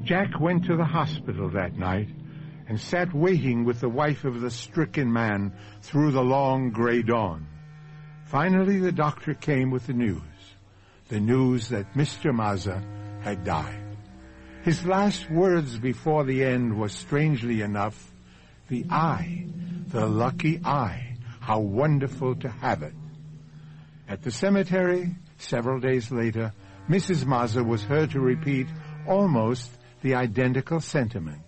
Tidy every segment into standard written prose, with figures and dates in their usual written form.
Jack went to the hospital that night and sat waiting with the wife of the stricken man through the long gray dawn. Finally, the doctor came with the news that Mr. Mazza had died. His last words before the end was, strangely enough, the eye, the lucky eye, how wonderful to have it. At the cemetery, several days later, Mrs. Mazza was heard to repeat almost the identical sentiment.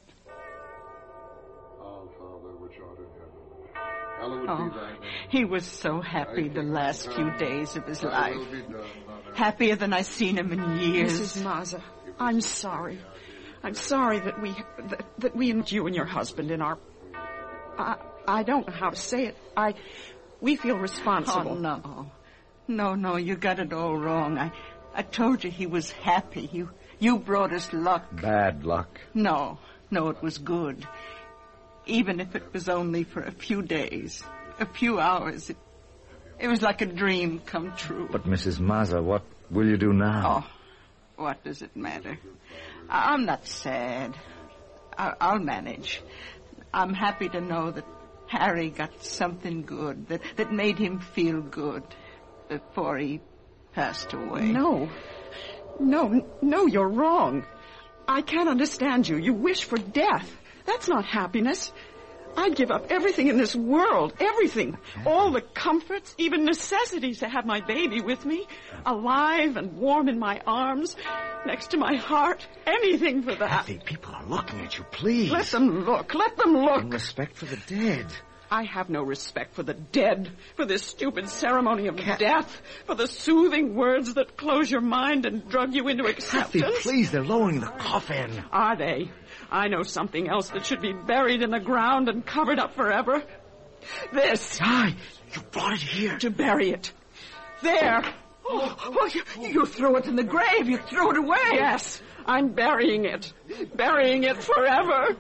Our Father, which art in heaven, hallowed be thy name. He was so happy the last few days of his life. Happier than I've seen him in years. Mrs. Mazza, I'm sorry. I'm sorry that we and you and your husband in our... I don't know how to say it. We feel responsible. Oh, no, you got it all wrong. I told you he was happy. You brought us luck. Bad luck. No, it was good. Even if it was only for a few days, a few hours. It was like a dream come true. But, Mrs. Mazza, what will you do now? Oh, what does it matter? I'm not sad. I'll manage. I'm happy to know that Harry got something good, that made him feel good before he passed away. No, you're wrong. I can't understand you. You wish for death. That's not happiness. I'd give up everything in this world, everything. All the comforts, even necessities to have my baby with me, alive and warm in my arms, next to my heart. Anything for that. Kathy, people are looking at you, please. Let them look. In respect for the dead. I have no respect for the dead, for this stupid ceremony of death, for the soothing words that close your mind and drug you into acceptance. Kathy, please, they're lowering the coffin. Are they? I know something else that should be buried in the ground and covered up forever. This. Aye, you brought it here. To bury it. There. You threw it in the grave. You threw it away. Yes, I'm burying it. Burying it forever.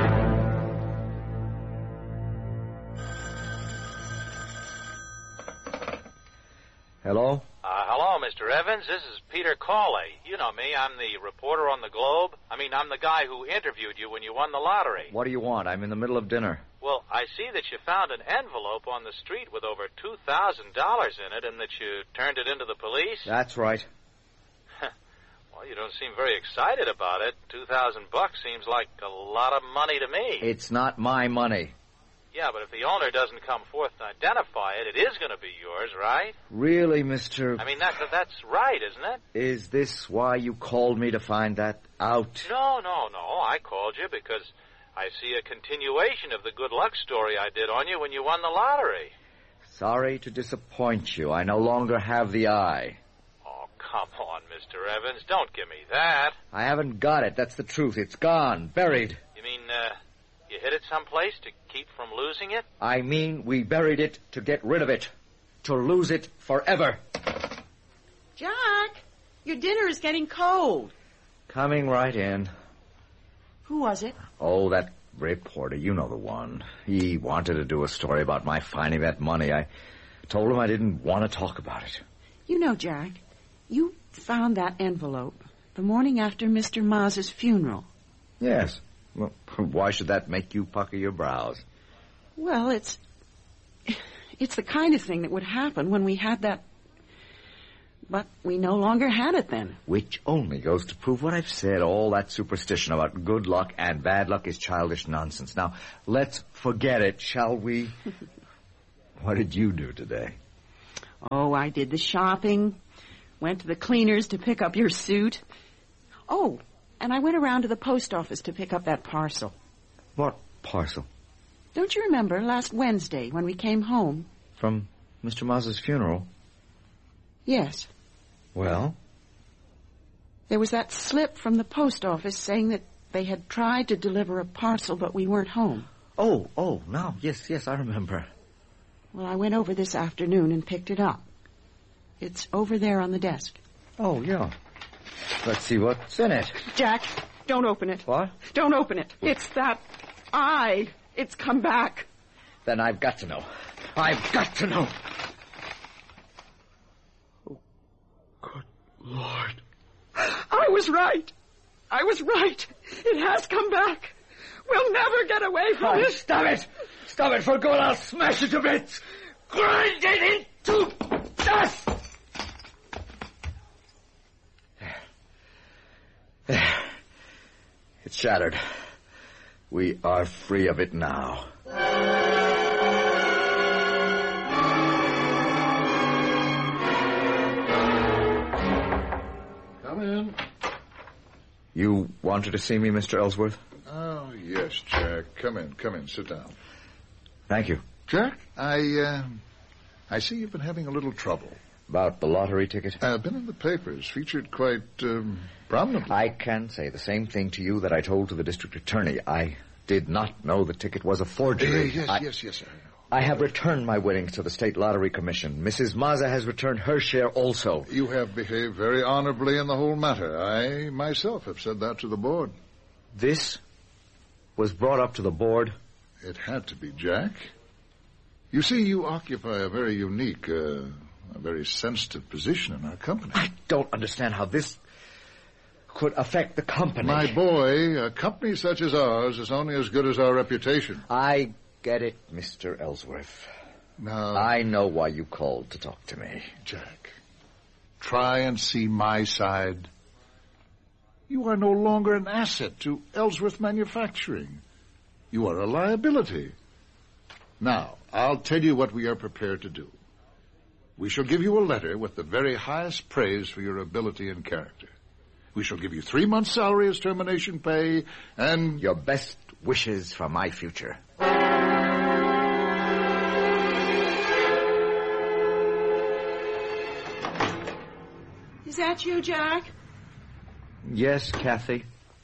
Hello? Hello, Mr. Evans. This is Peter Cawley. You know me. I'm the reporter on the Globe. I'm the guy who interviewed you when you won the lottery. What do you want? I'm in the middle of dinner. Well, I see that you found an envelope on the street with over $2,000 in it and that you turned it into the police. That's right. Well, you don't seem very excited about it. $2,000 seems like a lot of money to me. It's not my money. Yeah, but if the owner doesn't come forth to identify it, it is going to be yours, right? Really, Mr... That's right, isn't it? Is this why you called me to find that out? No. I called you because I see a continuation of the good luck story I did on you when you won the lottery. Sorry to disappoint you. I no longer have the eye. Oh, come on, Mr. Evans. Don't give me that. I haven't got it. That's the truth. It's gone. Buried. You mean, you hid it someplace to keep from losing it? I mean, we buried it to get rid of it. To lose it forever. Jack, your dinner is getting cold. Coming right in. Who was it? Oh, that reporter. You know the one. He wanted to do a story about my finding that money. I told him I didn't want to talk about it. You know, Jack, you found that envelope the morning after Mr. Mazza's funeral. Yes. Well, why should that make you pucker your brows? Well, it's the kind of thing that would happen when we had that... But we no longer had it then. Which only goes to prove what I've said. All that superstition about good luck and bad luck is childish nonsense. Now, let's forget it, shall we? What did you do today? Oh, I did the shopping. Went to the cleaners to pick up your suit. Oh, and I went around to the post office to pick up that parcel. What parcel? Don't you remember last Wednesday when we came home? From Mr. Mazza's funeral? Yes. Well? There was that slip from the post office saying that they had tried to deliver a parcel, but we weren't home. Oh, no. Yes, I remember. Well, I went over this afternoon and picked it up. It's over there on the desk. Oh, yeah. Let's see what's in it. Jack, don't open it. What? Don't open it. It's that eye. It's come back. Then I've got to know. I've got to know. Oh, good Lord. I was right. I was right. It has come back. We'll never get away from it. Stop it! Stop it for good. I'll smash it to bits. Grind it into dust! There. It's shattered. We are free of it now. Come in. You wanted to see me, Mr. Ellsworth? Oh, yes, Jack. Come in. Sit down. Thank you. Jack, I see you've been having a little trouble. About the lottery ticket? Been in the papers, featured quite prominently. I can say the same thing to you that I told to the district attorney. I did not know the ticket was a forgery. Yes, sir. I have returned my winnings to the State Lottery Commission. Mrs. Mazza has returned her share also. You have behaved very honorably in the whole matter. I myself have said that to the board. This was brought up to the board? It had to be, Jack. You see, you occupy a very unique, a very sensitive position in our company. I don't understand how this could affect the company. My boy, a company such as ours is only as good as our reputation. I get it, Mr. Ellsworth. Now, I know why you called to talk to me. Jack, try and see my side. You are no longer an asset to Ellsworth Manufacturing. You are a liability. Now, I'll tell you what we are prepared to do. We shall give you a letter with the very highest praise for your ability and character. We shall give you 3 months' salary as termination pay, and your best wishes for my future. Is that you, Jack? Yes, Kathy?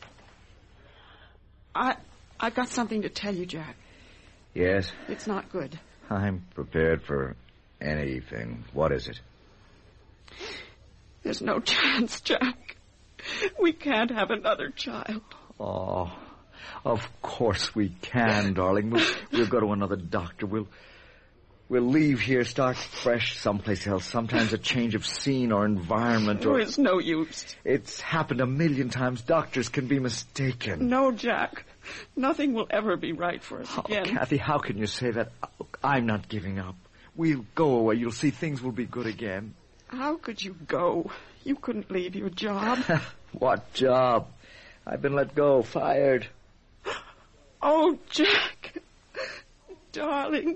I've got something to tell you, Jack. Yes? It's not good. I'm prepared for anything. What is it? There's no chance, Jack. We can't have another child. Oh, of course we can, darling. We'll go to another doctor. We'll leave here, start fresh someplace else. Sometimes a change of scene or environment or... It's no use. It's happened 1,000,000 times. Doctors can be mistaken. No, Jack. Nothing will ever be right for us again. Kathy, how can you say that? Look, I'm not giving up. We'll go away. You'll see things will be good again. How could you go? You couldn't leave your job. What job? I've been let go, fired. Oh, Jack. Darling.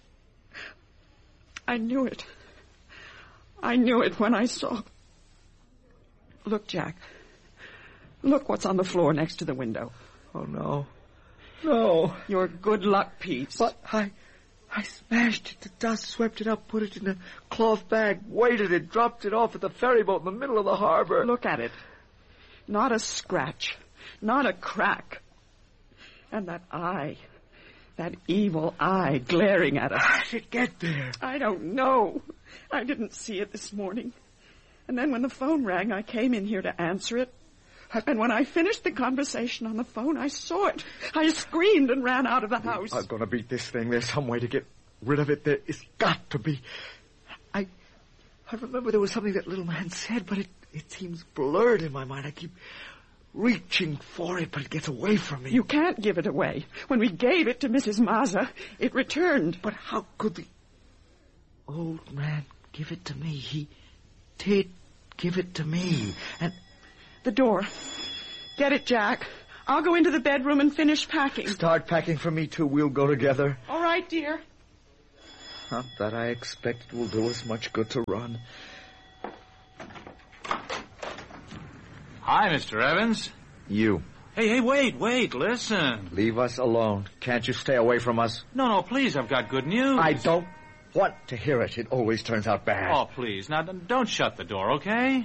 I knew it. I knew it when I saw... Look, Jack. Look what's on the floor next to the window. Oh, no. No. Your good luck piece. But I smashed it to dust, swept it up, put it in a cloth bag, weighted it, dropped it off at the ferry boat in the middle of the harbor. Look at it. Not a scratch. Not a crack. And that eye. That evil eye glaring at us. How did it get there? I don't know. I didn't see it this morning. And then when the phone rang, I came in here to answer it. And when I finished the conversation on the phone, I saw it. I screamed and ran out of the house. I'm going to beat this thing. There's some way to get rid of it. It's got to be. I remember there was something that little man said, but it seems blurred in my mind. I keep reaching for it, but it gets away from me. You can't give it away. When we gave it to Mrs. Mazza, it returned. But how could the old man give it to me? He did give it to me. And the door. Get it, Jack. I'll go into the bedroom and finish packing. Start packing for me, too. We'll go together. All right, dear. Not that I expect it will do us much good to run. Hi, Mr. Evans. You. Hey, wait, listen. Leave us alone. Can't you stay away from us? No, please, I've got good news. I don't want to hear it. It always turns out bad. Oh, please. Now, don't shut the door, okay?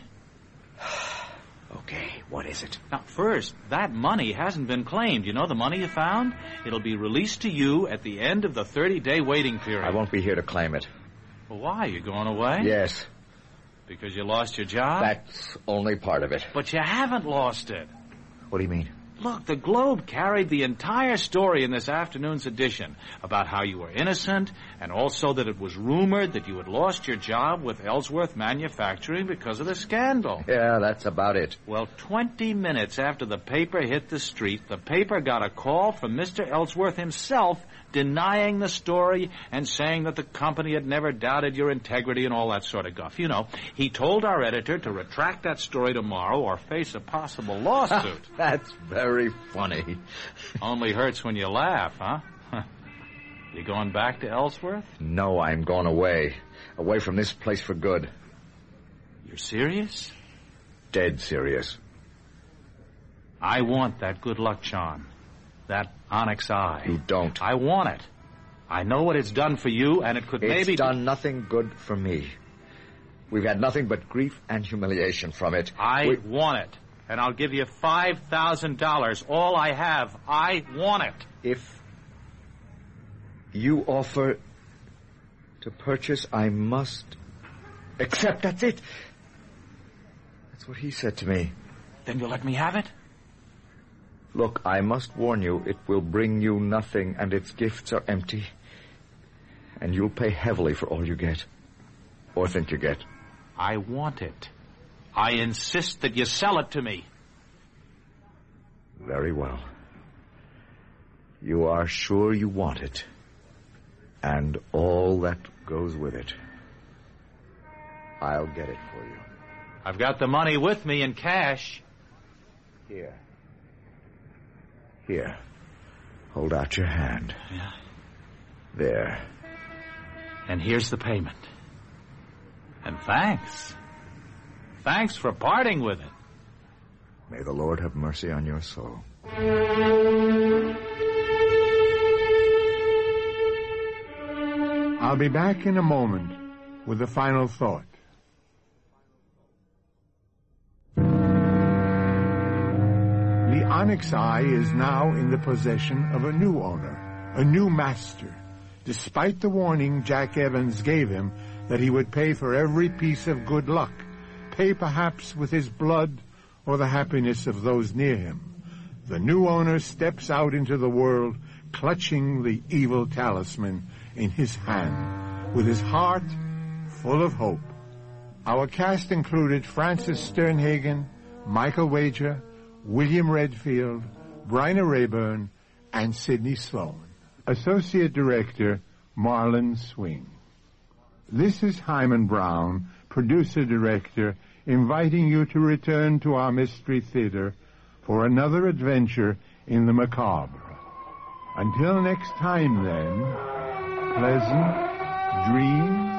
Okay, what is it? Now, first, that money hasn't been claimed. You know the money you found? It'll be released to you at the end of the 30-day waiting period. I won't be here to claim it. Well, why? You going away? Yes. Because you lost your job? That's only part of it. But you haven't lost it. What do you mean? Look, the Globe carried the entire story in this afternoon's edition about how you were innocent and also that it was rumored that you had lost your job with Ellsworth Manufacturing because of the scandal. Yeah, that's about it. Well, 20 minutes after the paper hit the street, the paper got a call from Mr. Ellsworth himself denying the story and saying that the company had never doubted your integrity and all that sort of guff. You know, he told our editor to retract that story tomorrow or face a possible lawsuit. That's very funny. Only hurts when you laugh, huh? You going back to Ellsworth? No, I'm going away. Away from this place for good. You're serious? Dead serious. I want that good luck charm. That onyx eye. You don't. I want it. I know what it's done for you, and it could maybe... It's done nothing good for me. We've had nothing but grief and humiliation from it. I want it, and I'll give you $5,000. All I have. I want it. If you offer to purchase, I must accept. That's it. That's what he said to me. Then you'll let me have it? Look, I must warn you, it will bring you nothing, and its gifts are empty. And you'll pay heavily for all you get. Or think you get. I want it. I insist that you sell it to me. Very well. You are sure you want it. And all that goes with it. I'll get it for you. I've got the money with me in cash. Here. Here. Hold out your hand. Yeah. There. And here's the payment. And thanks. Thanks for parting with it. May the Lord have mercy on your soul. I'll be back in a moment with a final thought. The onyx eye is now in the possession of a new owner, a new master, despite the warning Jack Evans gave him that he would pay for every piece of good luck, pay perhaps with his blood or the happiness of those near him. The new owner steps out into the world, clutching the evil talisman in his hand, with his heart full of hope. Our cast included Francis Sternhagen, Michael Wager, William Redfield, Bryna Rayburn, and Sidney Sloan. Associate Director, Marlon Swing. This is Hyman Brown, Producer-Director, inviting you to return to our Mystery Theater for another adventure in the macabre. Until next time, then, pleasant dreams